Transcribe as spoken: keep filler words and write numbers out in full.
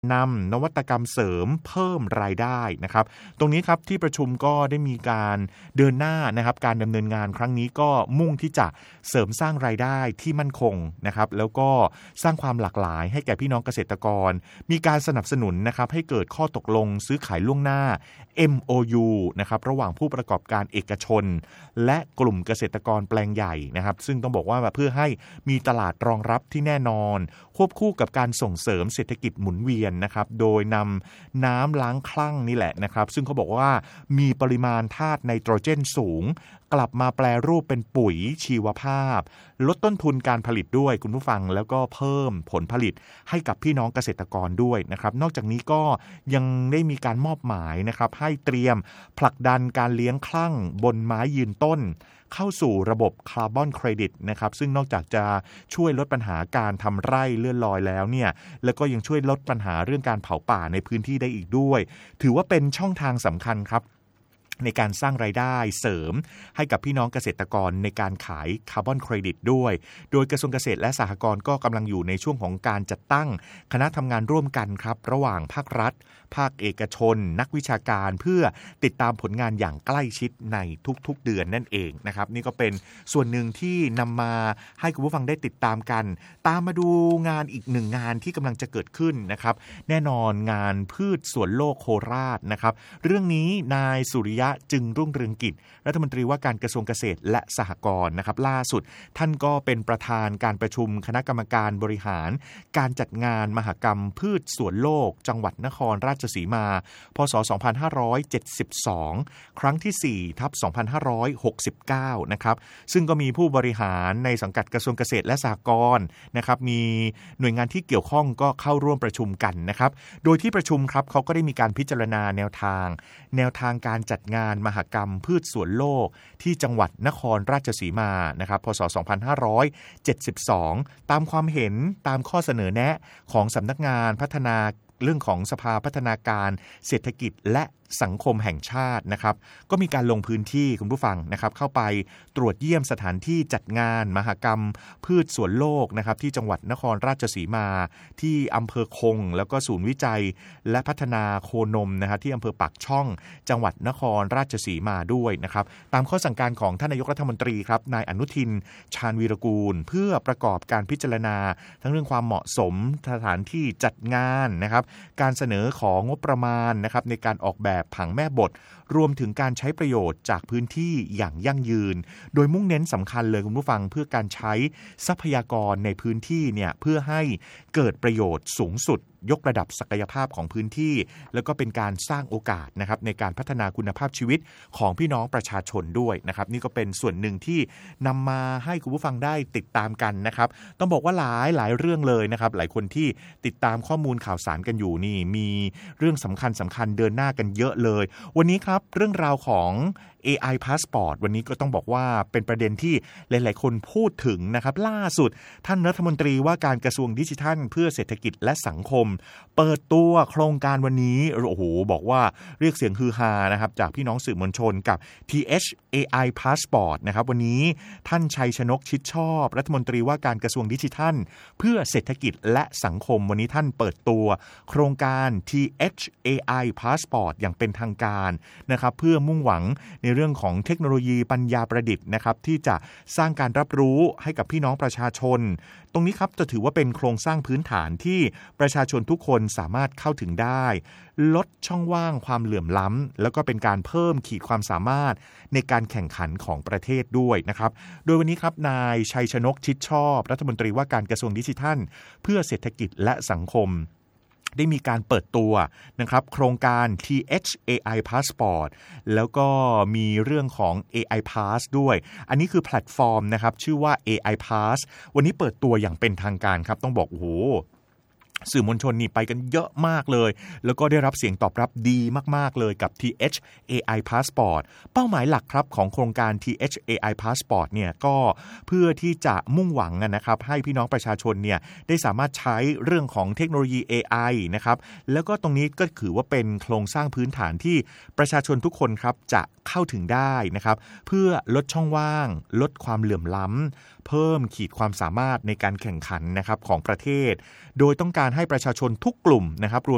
นำนวัตกรรมเสริมเพิ่มรายได้นะครับตรงนี้ครับที่ประชุมก็ได้มีการเดินหน้านะครับการดำเนินงานครั้งนี้ก็มุ่งที่จะเสริมสร้างรายได้ที่มั่นคงนะครับแล้วก็สร้างความหลากหลายให้แก่พี่น้องเกษตรกรมีการสนับสนุนนะครับให้เกิดข้อตกลงซื้อขายล่วงหน้า เอ็ม โอ ยู นะครับระหว่างผู้ประกอบการเอกชนและกลุ่มเกษตรกรแปลงใหญ่นะครับซึ่งต้องบอกว่าเพื่อให้มีตลาดรองรับที่แน่นอนควบคู่กับการส่งเสริมเศรษฐกิจหมุนเวียนนะครับโดยนำน้ำล้างคลั่งนี่แหละนะครับซึ่งเขาบอกว่ามีปริมาณธาตุไนโตรเจนสูงกลับมาแปรรูปเป็นปุ๋ยชีวภาพลดต้นทุนการผลิตด้วยคุณผู้ฟังแล้วก็เพิ่มผลผลิตให้กับพี่น้องเกษตรกรด้วยนะครับนอกจากนี้ก็ยังได้มีการมอบหมายนะครับให้เตรียมผลักดันการเลี้ยงคลั่งบนไม้ยืนต้นเข้าสู่ระบบคาร์บอนเครดิตนะครับซึ่งนอกจากจะช่วยลดปัญหาการทำไร่เลื่อนลอยแล้วเนี่ยแล้วก็ยังช่วยลดปัญหาเรื่องการเผาป่าในพื้นที่ได้อีกด้วยถือว่าเป็นช่องทางสำคัญครับในการสร้างรายได้เสริมให้กับพี่น้องเกษตรกรในการขายคาร์บอนเครดิตด้วยโดยกระทรวงเกษตรและสหกรณ์ก็กำลังอยู่ในช่วงของการจัดตั้งคณะทำงานร่วมกันครับระหว่างภาครัฐภาคเอกชนนักวิชาการเพื่อติดตามผลงานอย่างใกล้ชิดในทุกๆเดือนนั่นเองนะครับนี่ก็เป็นส่วนหนึ่งที่นำมาให้คุณผู้ฟังได้ติดตามกันตามมาดูงานอีกหนึ่งงานที่กำลังจะเกิดขึ้นนะครับแน่นอนงานพืชสวนโลกโคราชนะครับเรื่องนี้นายสุริยะจึงรุ่งเรืองกิจรัฐมนตรีว่าการกระทรวงเกษตรและสหกรณ์นะครับล่าสุดท่านก็เป็นประธานการประชุมคณะกรรมการบริหารการจัดงานมหกรรมพืชสวนโลกจังหวัดนครราชสีมาพ.ศ. สองพันห้าร้อยเจ็ดสิบสองครั้งที่สี่ทับสองพันห้าร้อยหกสิบเก้านะครับซึ่งก็มีผู้บริหารในสังกัดกระทรวงเกษตรและสหกรณ์นะครับมีหน่วยงานที่เกี่ยวข้องก็เข้าร่วมประชุมกันนะครับโดยที่ประชุมครับเขาก็ได้มีการพิจารณาแนวทางแนวทางการจัดงานมหกรรมพืชสวนโลกที่จังหวัดนครราชสีมานะครับพ.ศ. สองพันห้าร้อยเจ็ดสิบสองตามความเห็นตามข้อเสนอแนะของสำนักงานพัฒนาเรื่องของสภาพัฒนาการเศรษฐกิจและสังคมแห่งชาตินะครับก็มีการลงพื้นที่คุณผู้ฟังนะครับเข้าไปตรวจเยี่ยมสถานที่จัดงานมหกรรมพืชสวนโลกนะครับที่จังหวัดนครราชสีมาที่อำเภอคงแล้วก็ศูนย์วิจัยและพัฒนาโคนมนะครับที่อำเภอปากช่องจังหวัดนครราชสีมาด้วยนะครับตามข้อสั่งการของท่านนายกรัฐมนตรีครับนายอนุทินชาญวีรกูลเพื่อประกอบการพิจารณาทั้งเรื่องความเหมาะสมสถานที่จัดงานนะครับการเสนอของงบประมาณนะครับในการออกแบบผังแม่บทรวมถึงการใช้ประโยชน์จากพื้นที่อย่างยั่งยืนโดยมุ่งเน้นสำคัญเลยคุณผู้ฟังเพื่อการใช้ทรัพยากรในพื้นที่เนี่ยเพื่อให้เกิดประโยชน์สูงสุดยกระดับศักยภาพของพื้นที่แล้วก็เป็นการสร้างโอกาสนะครับในการพัฒนาคุณภาพชีวิตของพี่น้องประชาชนด้วยนะครับนี่ก็เป็นส่วนหนึ่งที่นำมาให้คุณผู้ฟังได้ติดตามกันนะครับต้องบอกว่าหลายหลายเรื่องเลยนะครับหลายคนที่ติดตามข้อมูลข่าวสารกันอยู่นี่มีเรื่องสำคัญสำคัญเดินหน้ากันเยอะเลยวันนี้ครับเรื่องราวของ เอ ไอ Passport วันนี้ก็ต้องบอกว่าเป็นประเด็นที่หลายๆคนพูดถึงนะครับล่าสุดท่านรัฐมนตรีว่าการกระทรวงดิจิทัลเพื่อเศรษฐกิจและสังคมเปิดตัวโครงการวันนี้โอ้โหบอกว่าเรียกเสียงฮือฮานะครับจากพี่น้องสื่อมวลชนกับ ที เอช เอ ไอ Passport นะครับวันนี้ท่านชัยชนกชิดชอบรัฐมนตรีว่าการกระทรวงดิจิทัลเพื่อเศรษฐกิจและสังคมวันนี้ท่านเปิดตัวโครงการ ที เอช เอ ไอ Passport อย่างเป็นทางการนะครับเพื่อมุ่งหวังในเรื่องของเทคโนโลยีปัญญาประดิษฐ์นะครับที่จะสร้างการรับรู้ให้กับพี่น้องประชาชนตรงนี้ครับจะถือว่าเป็นโครงสร้างพื้นฐานที่ประชาชนทุกคนสามารถเข้าถึงได้ลดช่องว่างความเหลื่อมล้ำแล้วก็เป็นการเพิ่มขีดความสามารถในการแข่งขันของประเทศด้วยนะครับโดยวันนี้ครับนายชัยชนกชิดชอบรัฐมนตรีว่าการกระทรวงดิจิทัลเพื่อเศรษฐกิจและสังคมได้มีการเปิดตัวนะครับโครงการ ที เอช เอ ไอ Passport แล้วก็มีเรื่องของ เอ ไอ Pass ด้วยอันนี้คือแพลตฟอร์มนะครับชื่อว่า เอ ไอ Pass วันนี้เปิดตัวอย่างเป็นทางการครับต้องบอกโอ้โหสื่อมวลชนนี่ไปกันเยอะมากเลยแล้วก็ได้รับเสียงตอบรับดีมากๆเลยกับ ที เอช เอ ไอ Passport เป้าหมายหลักครับของโครงการ ที เอช เอ ไอ Passport เนี่ยก็เพื่อที่จะมุ่งหวังนะครับให้พี่น้องประชาชนเนี่ยได้สามารถใช้เรื่องของเทคโนโลยี เอ ไอ นะครับแล้วก็ตรงนี้ก็ถือว่าเป็นโครงสร้างพื้นฐานที่ประชาชนทุกคนครับจะเข้าถึงได้นะครับเพื่อลดช่องว่างลดความเหลื่อมล้ำเพิ่มขีดความสามารถในการแข่งขันนะครับของประเทศโดยต้องการให้ประชาชนทุกกลุ่มนะครับรวม